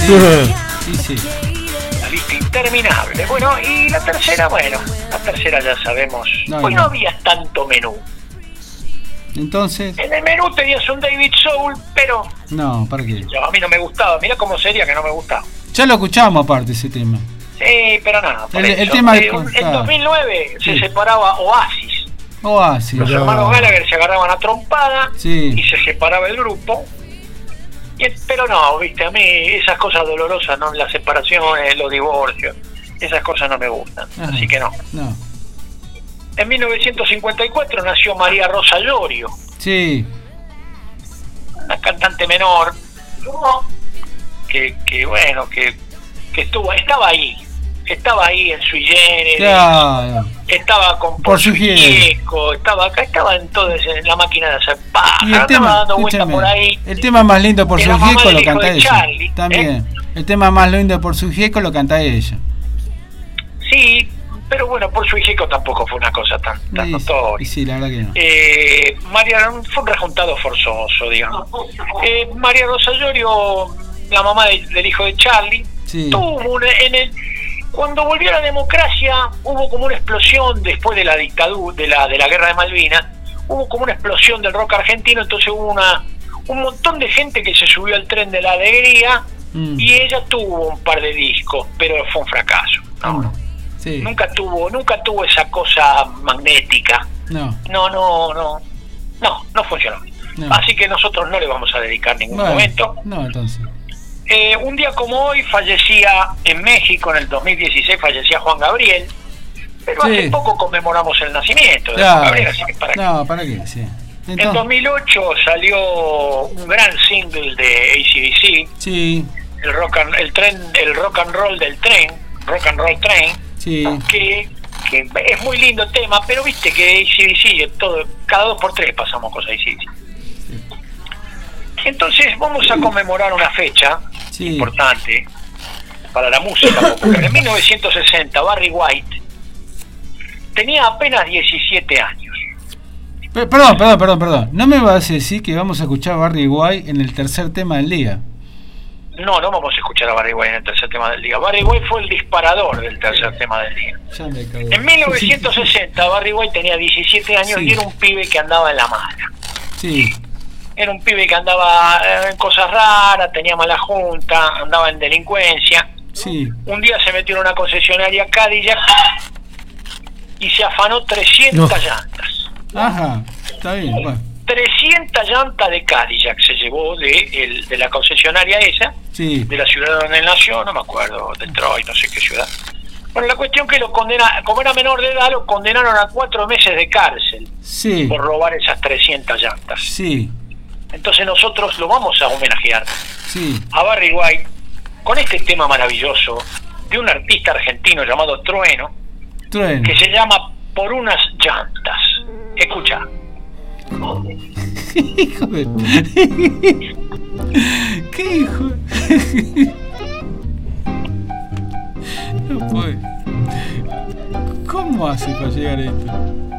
Sí, sí. La lista interminable. Bueno, y la tercera ya sabemos. No, Hoy no. no había tanto menú. Entonces, En el menú tenías un David Soul, pero no, ¿para qué? a mí no me gustaba. Mirá cómo sería que no me gustaba. Ya lo escuchamos aparte ese tema. Sí, pero nada. Por El eso. tema En claro. 2009 Sí. se separaba Oasis. Oasis. Los hermanos Gallagher se agarraban a trompada Sí. y se separaba el grupo. Pero no, viste, a mí esas cosas dolorosas, no, las separaciones, los divorcios, esas cosas no me gustan. Ajá. Así que no. No. En 1954 nació María Rosa Llorio, Sí. una cantante menor que estaba ahí en Sui Generis, Claro. estaba con Por su Gieco, estaba en todo en la máquina de hacer paja, Y el andaba tema, dando vueltas escúchame, por ahí. el tema más lindo por De su la mamá gieco del lo hijo canta de ella. Charlie, También. El tema más lindo por su gieco lo canta ella. Sí, pero bueno, por su Gieco tampoco fue una cosa tan Y notoria. sí, la verdad que no. María fue un rejuntado forzoso, digamos. María Rosa Llorio, la mamá del hijo de Charlie, Sí. tuvo cuando volvió la democracia hubo como una explosión después de la dictadura, de la guerra de Malvinas, hubo como una explosión del rock argentino, entonces hubo un montón de gente que se subió al tren de la alegría y ella tuvo un par de discos, pero fue un fracaso. No, Sí. nunca tuvo esa cosa magnética. No. No funcionó. No. Así que nosotros no le vamos a dedicar ningún momento. No, entonces. Un día como hoy fallecía en México, en el 2016 fallecía Juan Gabriel, pero Sí. hace poco conmemoramos el nacimiento de Claro. Juan Gabriel, así que ¿para qué? No, ¿para qué? Sí. En 2008 salió un gran single de AC/DC, Sí. el rock and roll del tren, Rock and Roll Train, Sí. que es muy lindo tema, pero viste que AC/DC, cada 2x3 pasamos cosas de AC/DC. Entonces vamos a conmemorar una fecha importante para la música popular. En 1960 Barry White tenía apenas 17 años. Perdón. ¿No me vas a decir que vamos a escuchar Barry White en el tercer tema del día? No vamos a escuchar a Barry White en el tercer tema del día. Barry White fue el disparador del tercer tema del día. Ya me cago. En 1960 Barry White tenía 17 años y era un pibe que andaba en la mala. Sí. Era un pibe que andaba en cosas raras, tenía mala junta, andaba en delincuencia. Sí. Un día se metió en una concesionaria Cadillac y se afanó 300 llantas. Ajá, está bien. Bueno. 300 llantas de Cadillac se llevó de la concesionaria esa, Sí. de la ciudad donde él nació, no me acuerdo, Detroit, no sé qué ciudad. Bueno, la cuestión que como era menor de edad, lo condenaron a 4 meses de cárcel Sí. por robar esas 300 llantas. Sí. Entonces nosotros lo vamos a homenajear Sí. a Barry White con este tema maravilloso de un artista argentino llamado Trueno, Trueno. que se llama Por unas llantas. Escucha. Hijo de... ¿Qué hijo? No puede. ¿Cómo hace para llegar a esto?